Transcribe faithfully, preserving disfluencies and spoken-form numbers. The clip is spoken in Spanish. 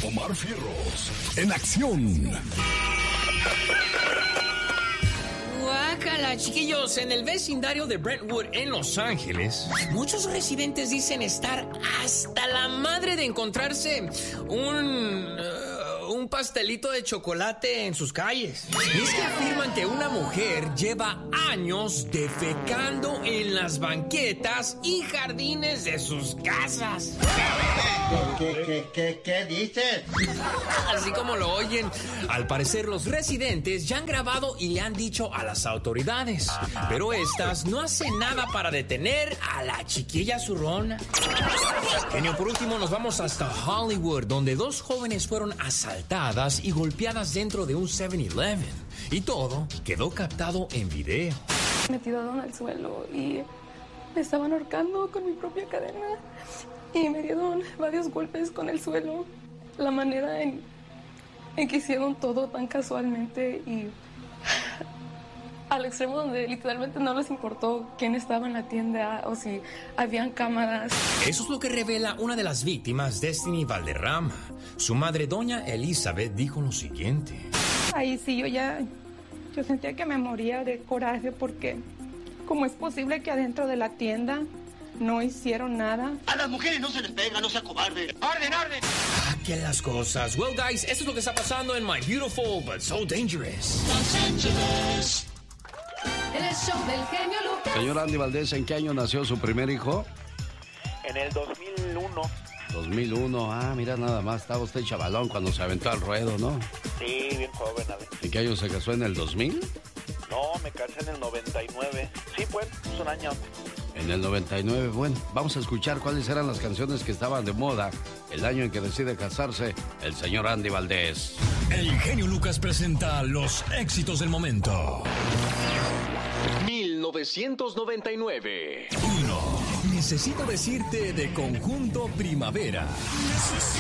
Omar Fierros, en acción. Guácala, chiquillos. En el vecindario de Brentwood, en Los Ángeles, muchos residentes dicen estar hasta la madre de encontrarse un... Uh, un pastelito de chocolate en sus calles. Y es que afirman que una mujer lleva años defecando en las banquetas y jardines de sus casas. ¿Qué, qué, qué, qué dices? Así como lo oyen, al parecer los residentes ya han grabado y le han dicho a las autoridades, pero estas no hacen nada para detener a la chiquilla zurrona. Genio, por último nos vamos hasta Hollywood, donde dos jóvenes fueron asaltadas y golpeadas dentro de un seven eleven. Y todo quedó captado en video. Me tiraron al suelo y me estaban ahorcando con mi propia cadena. Y me dieron varios golpes con el suelo. La manera en, en que hicieron todo tan casualmente y al extremo donde literalmente no les importó quién estaba en la tienda o si habían cámaras. Eso es lo que revela una de las víctimas, Destiny Valderrama. Su madre, doña Elizabeth, dijo lo siguiente. Ahí sí, yo ya... Yo sentía que me moría de coraje porque... ¿Cómo es posible que adentro de la tienda... no hicieron nada? A las mujeres no se les pega, no sea cobarde. ¡Orden, orden! Ah, qué las cosas. Well, guys, esto es lo que está pasando en My Beautiful But So Dangerous Los Angeles. El show del genio Lucas. Señor Andy Valdés, ¿en qué año nació su primer hijo? En el dos mil uno. dos mil uno, ah, mira nada más, estaba usted chavalón cuando se aventó al ruedo, ¿no? Sí, bien joven. A ver. ¿En qué año se casó? ¿En el dos mil? No, me casé en el noventa y nueve. Sí, pues, es un año. En el noventa y nueve, bueno, vamos a escuchar cuáles eran las canciones que estaban de moda el año en que decide casarse el señor Andy Valdés. El genio Lucas presenta los éxitos del momento. mil novecientos noventa y nueve. uno. Necesito decirte de Conjunto Primavera.